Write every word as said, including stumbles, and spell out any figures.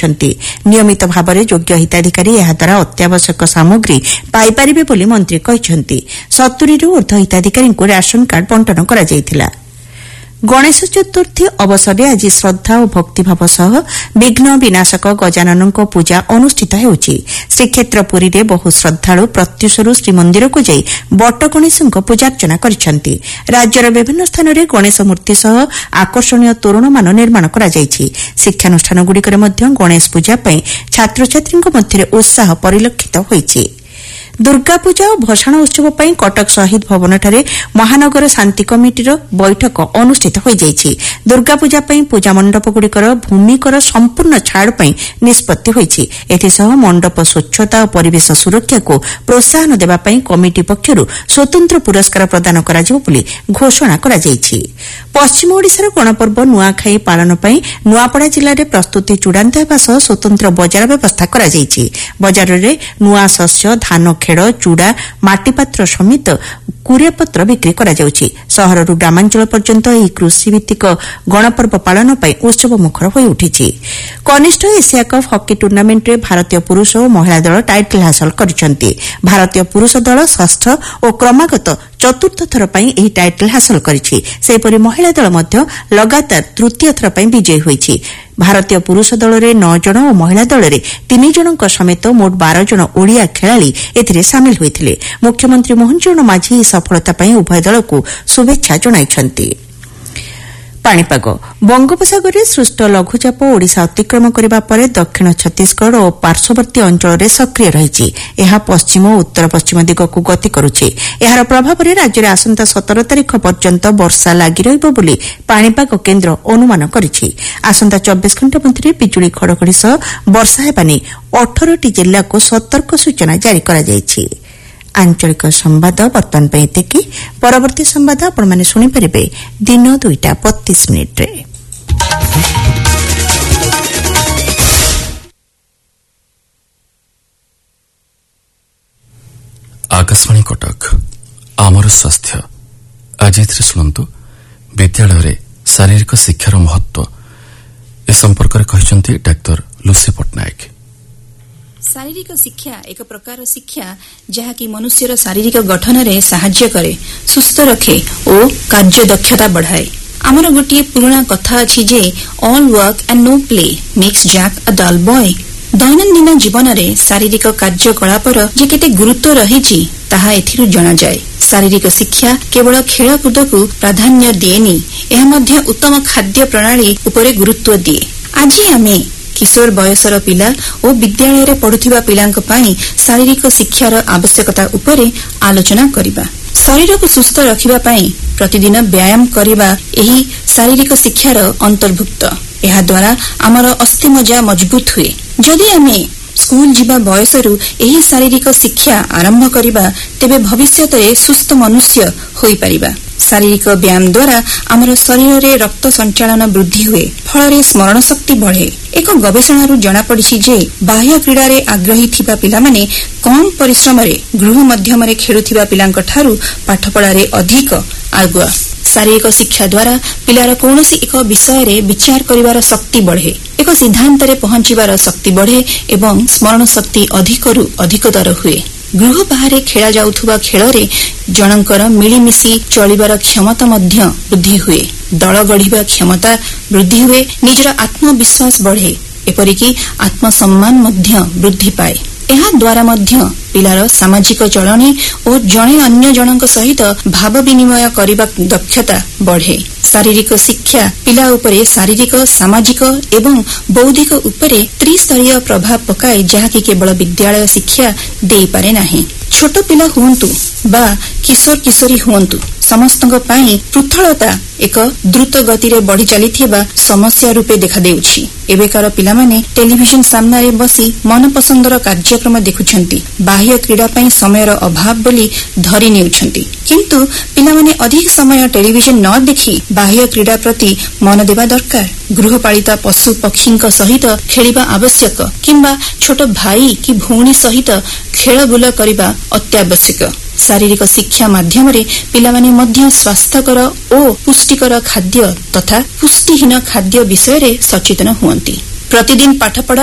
କରିଛନ୍ତି। ନିୟମିତ ଭାବରେ ଯୋଗ୍ୟ ହିତାଧିକାରୀ ଏହାଦ୍ୱାରା ଅତ୍ୟାବଶ୍ୟକ ସାମଗ୍ରୀ ପାଇପାରିବେ ବୋଲି ମନ୍ତ୍ରୀ କହିଛନ୍ତି। ସତୁରୀରୁ ଊର୍ଦ୍ଧ୍ୱ ହିତାଧିକାରୀଙ୍କୁ ରାସନ କାର୍ଡ ବଣ୍ଟନ କରାଯାଇଥିଲା। ଗଣେଶ ଚତୁର୍ଥୀ ଅବସରରେ ଆଜି ଶ୍ରଦ୍ଧା ଓ ଭକ୍ତିଭାବ ସହ ବିଘ୍ନ ବିନାଶକ ଗଜାନନଙ୍କ ପୂଜା ଅନୁଷ୍ଠିତ ହେଉଛି। ଶ୍ରୀକ୍ଷେତ୍ର ପୁରୀରେ ବହୁ ଶ୍ରଦ୍ଧାଳୁ ପ୍ରତ୍ୟୁଷରୁ ଶ୍ରୀମନ୍ଦିରକୁ ଯାଇ ବଟଗଣେଶଙ୍କ ପୂଜାର୍ଚ୍ଚନା କରିଛନ୍ତି। ରାଜ୍ୟର ବିଭିନ୍ନ ସ୍ଥାନରେ ଗଣେଶ ମୂର୍ତ୍ତି ସହ ଆକର୍ଷଣୀୟ ତୋରଣମାନ ନିର୍ମାଣ କରାଯାଇଛି। ଶିକ୍ଷାନୁଷ୍ଠାନଗୁଡ଼ିକରେ ମଧ୍ୟ ଗଣେଶ ପୂଜା ପାଇଁ ଛାତ୍ରଛାତ୍ରୀଙ୍କ ମଧ୍ୟରେ ଉତ୍ସାହ ପରିଲକ୍ଷିତ ହୋଇଛି। ଦୁର୍ଗାପୂଜା ଓ ଭସାଣ ଉତ୍ସବ ପାଇଁ କଟକ ଶହୀଦ ଭବନଠାରେ ମହାନଗର ଶାନ୍ତି କମିଟିର ବୈଠକ ଅନୁଷ୍ଠିତ ହୋଇଯାଇଛି। ଦୁର୍ଗାପୂଜା ପାଇଁ ପୂଜା ମଣ୍ଡପଗୁଡ଼ିକର ଭୂମିକର ସମ୍ପୂର୍ଣ୍ଣ ଛାଡ଼ ପାଇଁ ନିଷ୍ପତ୍ତି ହୋଇଛି। ଏଥିସହ ମଣ୍ଡପ ସ୍ୱଚ୍ଛତା ଓ ପରିବେଶ ସୁରକ୍ଷାକୁ ପ୍ରୋତ୍ସାହନ ଦେବା ପାଇଁ କମିଟି ପକ୍ଷରୁ ସ୍ୱତନ୍ତ୍ର ପୁରସ୍କାର ପ୍ରଦାନ କରାଯିବ ବୋଲି ଘୋଷଣା କରାଯାଇଛି। ପଶ୍ଚିମ ଓଡ଼ିଶାର ଗଣପର୍ବ ନୂଆଖାଇ ପାଳନ ପାଇଁ ନୂଆପଡ଼ା ଜିଲ୍ଲାରେ ପ୍ରସ୍ତୁତି ଚୂଡ଼ାନ୍ତ ହେବା ସହ ସ୍ୱତନ୍ତ୍ର ବଜାର ବ୍ୟବସ୍ଥା କରାଯାଇଛି। ବଜାରରେ ନୂଆ ଶସ୍ୟ, ଧାନ ଖେଳ, ଚୁଡ଼ା, ମାଟିପାତ୍ର ସମେତ କୁରିଆପତ୍ର ବିକ୍ରି କରାଯାଉଛି। ସହରରୁ ଗ୍ରାମାଞ୍ଚଳ ପର୍ଯ୍ୟନ୍ତ ଏହି କୃଷିଭିତ୍ତିକ ଗଣପର୍ବ ପାଳନ ପାଇଁ ଉତ୍ସବ ମୁଖର ହୋଇଉଠିଛି। କନିଷ୍ଠ ଏସିଆ କପ୍ ହକି ଟୁର୍ଣ୍ଣାମେଣ୍ଟରେ ଭାରତୀୟ ପୁରୁଷ ଓ ମହିଳା ଦଳ ଟାଇଟଲ ହାସଲ କରିଛନ୍ତି। ଭାରତୀୟ ପୁରୁଷ ଦଳ ଷଷ୍ଠ ଓ କ୍ରମାଗତ ଚତୁର୍ଥ ଥର ପାଇଁ ଏହି ଟାଇଟଲ ହାସଲ କରିଛି। ସେହିପରି ମହିଳା ଦଳ ମଧ୍ୟ ଲଗାତାର ତୃତୀୟ ଥର ପାଇଁ ବିଜୟୀ ହୋଇଛି। ଭାରତୀୟ ପୁରୁଷ ଦଳରେ ନଅ ଜଣ ଓ ମହିଳା ଦଳରେ ତିନି ଜଣଙ୍କ ସମେତ ମୋଟ ବାର ଜଣ ଓଡ଼ିଆ ଖେଳାଳି ଏଥିରେ ସାମିଲ ହୋଇଥିଲେ। ମୁଖ୍ୟମନ୍ତ୍ରୀ ମୋହନ ଚରଣ ମାଝୀ ଏହି ସଫଳତା ପାଇଁ ଉଭୟ ଦଳକୁ ଶୁଭେଚ୍ଛା ଜଣାଇଛନ୍ତି। ପାଣିପାଗ। ବଙ୍ଗୋପସାଗରରେ ସୃଷ୍ଟ ଲଘୁଚାପ ଓଡ଼ିଶା ଅତିକ୍ରମ କରିବା ପରେ ଦକ୍ଷିଣ ଛତିଶଗଡ଼ ଓ ପାର୍ଶ୍ୱବର୍ତ୍ତୀ ଅଞ୍ଚଳରେ ସକ୍ରିୟ ରହିଛି। ଏହା ପଶ୍ଚିମ ଓ ଉତ୍ତର ପଶ୍ଚିମ ଦିଗକୁ ଗତି କରୁଛି। ଏହାର ପ୍ରଭାବରେ ରାଜ୍ୟରେ ଆସନ୍ତା ସତର ତାରିଖ ପର୍ଯ୍ୟନ୍ତ ବର୍ଷା ଲାଗି ରହିବ ବୋଲି ପାଣିପାଗ କେନ୍ଦ୍ର ଅନୁମାନ କରିଛି। ଆସନ୍ତା ଚବିଶ ଘଣ୍ଟା ମଧ୍ୟରେ ବିଜୁଳି ଘଡ଼ଘଡ଼ି ସହ ବର୍ଷା ହେବା ନେଇ ଅଠରଟି ଜିଲ୍ଲାକୁ ସତର୍କ ସୂଚନା ଜାରି କରାଯାଇଛି। ଆଞ୍ଚଳିକ ସମ୍ବାଦ ବର୍ତ୍ତମାନ ପାଇଁ ଏତିକି। ପରବର୍ତ୍ତୀ ସମ୍ବାଦ ଆପଣମାନେ ଶୁଣିପାରିବେ ଦିନ ଦୁଇଟା ବତିଶ ମିନିଟ୍ରେ। ଆକାଶବାଣୀ କଟକ ଆମର ସ୍ୱାସ୍ଥ୍ୟ। ଆଜି ଏଥିରେ ଶୁଣନ୍ତୁ ବିଦ୍ୟାଳୟରେ ଶାରୀରିକ ଶିକ୍ଷାର ମହତ୍ତ୍ୱ। ଏ ସମ୍ପର୍କରେ କହିଛନ୍ତି ଡାକ୍ତର ଲୁସି ପଟ୍ଟନାୟକ। ଶାରୀରିକ ଶିକ୍ଷା ଏକ ପ୍ରକାର ଶିକ୍ଷା ଯାହାକି ମନୁଷ୍ୟର ଶାରୀରିକ ଗଠନରେ ସାହାଯ୍ୟ କରେ, ସୁସ୍ଥ ରଖେ ଓ କାର୍ଯ୍ୟ ଦକ୍ଷତା ବଢ଼ାଏ। ଆମର ଗୋଟିଏ ପୁରୁଣା କଥା ଅଛି ଯେ all work and no play makes Jack ଅ ଡଲ୍ ବୟ। ଦୈନନ୍ଦିନ ଜୀବନରେ ଶାରୀରିକ କାର୍ଯ୍ୟକଳାପର ଯେ କେତେ ଗୁରୁତ୍ୱ ରହିଛି ତାହା ଏଥିରୁ ଜଣାଯାଏ। ଶାରୀରିକ ଶିକ୍ଷା କେବଳ ଖେଳକୁଦକୁ ପ୍ରାଧାନ୍ୟ ଦିଏନି, ଏହା ମଧ୍ୟ ଉତ୍ତମ ଖାଦ୍ୟ ପ୍ରଣାଳୀ ଉପରେ ଗୁରୁତ୍ୱ ଦିଏ। ଆଜି ଆମେ କିଶୋର ବୟସର ପିଲା ଓ ବିଦ୍ୟାଳୟରେ ପଢୁଥିବା ପିଲାଙ୍କ ପାଇଁ ଶାରୀରିକ ଶିକ୍ଷାର ଆବଶ୍ୟକତା ଉପରେ ଆଲୋଚନା କରିବା। ଶରୀରକୁ ସୁସ୍ଥ ରଖିବା ପାଇଁ ପ୍ରତିଦିନ ବ୍ୟାୟାମ କରିବା ଏହି ଶାରୀରିକ ଶିକ୍ଷାର ଅନ୍ତର୍ଭୁକ୍ତ। ଏହାଦ୍ୱାରା ଆମର ଅସ୍ଥିମଜ୍ଜା ମଜବୁତ ହୁଏ। ଯଦି ଆମେ ସ୍କୁଲ ଯିବା ବୟସରୁ ଏହି ଶାରୀରିକ ଶିକ୍ଷା ଆରମ୍ଭ କରିବା ତେବେ ଭବିଷ୍ୟତରେ ସୁସ୍ଥ ମନୁଷ୍ୟ ହୋଇପାରିବା। ଶାରୀରିକ ବ୍ୟାୟାମ ଦ୍ୱାରା ଆମର ଶରୀରରେ ରକ୍ତ ସଞ୍ଚାଳନ ବୃଦ୍ଧି ହୁଏ, ଫଳରେ ସ୍ମରଣ ଶକ୍ତି ବଢ଼େ। ଏକ ଗବେଷଣାରୁ ଜଣାପଡ଼ିଛି ଯେ ବାହ୍ୟ କ୍ରୀଡ଼ାରେ ଆଗ୍ରହୀ ଥିବା ପିଲାମାନେ କମ୍ ପରିଶ୍ରମରେ ଗୃହ ମଧ୍ୟମରେ ଖେଳୁଥିବା ପିଲାଙ୍କଠାରୁ ପାଠପଢ଼ାରେ ଅଧିକ ଆଗୁଆ। ଶାରୀରିକ ଶିକ୍ଷା ଦ୍ୱାରା ପିଲାର କୌଣସି ଏକ ବିଷୟରେ ବିଚାର କରିବାର ଶକ୍ତି ବଢ଼େ, ଏକ ସିଦ୍ଧାନ୍ତରେ ପହଞ୍ଚିବାର ଶକ୍ତି ବଢ଼େ ଏବଂ ସ୍ମରଣ ଶକ୍ତି ଅଧିକରୁ ଅଧିକତର ହୁଏ। ଗୃହ ବାହାରେ ଖେଳାଯାଉଥିବା ଖେଳରେ ଜଣଙ୍କର ମିଳିମିଶି ଚଳିବାର କ୍ଷମତା ମଧ୍ୟ ବୃଦ୍ଧି ହୁଏ, ଦଳ ଗଢ଼ିବା କ୍ଷମତା ବୃଦ୍ଧି ହୁଏ, ନିଜର ଆତ୍ମବିଶ୍ୱାସ ବଢ଼େ, ଏପରିକି ଆତ୍ମସମ୍ମାନ ମଧ୍ୟ ବୃଦ୍ଧି ପାଏ। ଏହା ଦ୍ୱାରା ମଧ୍ୟ ପିଲାର ସାମାଜିକ ଚଳଣି ଓ ଜଣେ ଅନ୍ୟ ଜଣଙ୍କ ସହିତ ଭାବ ବିନିମୟ କରିବା ଦକ୍ଷତା ବଢ଼େ। ଶାରୀରିକ ଶିକ୍ଷା ପିଲା ଉପରେ ଶାରୀରିକ, ସାମାଜିକ ଏବଂ ବୌଦ୍ଧିକ ଉପରେ ତ୍ରିସ୍ତରୀୟ ପ୍ରଭାବ ପକାଏ, ଯାହାକି କେବଳ ବିଦ୍ୟାଳୟ ଶିକ୍ଷା ଦେଇପାରେ ନାହିଁ। ଛୋଟ ପିଲା ହୁଅନ୍ତୁ ବା କିଶୋର କିଶୋରୀ ହୁଅନ୍ତୁ, ସମସ୍ତଙ୍କ ପାଇଁ ପୃଥଳତା ଏକ ଦ୍ରୁତ ଗତିରେ ବଢ଼ି ଚାଲିଥିବା ସମସ୍ୟା ରୂପେ ଦେଖାଦେଉଛି। ଏବେକାର ପିଲାମାନେ ଟେଲିଭିଜନ ସାମ୍ନାରେ ବସି ମନପସନ୍ଦର କାର୍ଯ୍ୟକ୍ରମ ଦେଖୁଛନ୍ତି, ବାହ୍ୟ କ୍ରୀଡ଼ା ପାଇଁ ସମୟର ଅଭାବ ବୋଲି ଧରି ନେଉଛନ୍ତି। କିନ୍ତୁ ପିଲାମାନେ ଅଧିକ ସମୟ ଟେଲିଭିଜନ ନ ଦେଖି ବାହ୍ୟ କ୍ରୀଡ଼ା ପ୍ରତି ମନ ଦେବା ଦରକାର। ଗୃହପାଳିତ ପଶୁ ପକ୍ଷୀଙ୍କ ସହିତ ଖେଳିବା ଆବଶ୍ୟକ କିମ୍ବା ଛୋଟ ଭାଇ କି ଭଉଣୀ ସହିତ ଖେଳବୁଲ କରିବା ଅତ୍ୟାବଶ୍ୟକ। ଶାରୀରିକ ଶିକ୍ଷା ମାଧ୍ୟମରେ ପିଲାମାନେ ମଧ୍ୟ ସ୍ୱାସ୍ଥ୍ୟକର ଓ ପୁଷ୍ଟିକର ଖାଦ୍ୟ ତଥା ପୁଷ୍ଟିହୀନ ଖାଦ୍ୟ ବିଷୟରେ ସଚେତନ ହୁଅନ୍ତି। ପ୍ରତିଦିନ ପାଠପଢ଼ା